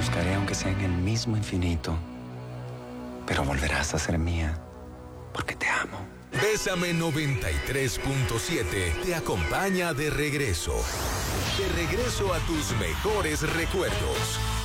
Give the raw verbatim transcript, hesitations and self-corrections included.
buscaré aunque sea en el mismo infinito. Pero volverás a ser mía, porque te amo. Bésame noventa y tres punto siete te acompaña de regreso. De regreso a tus mejores recuerdos.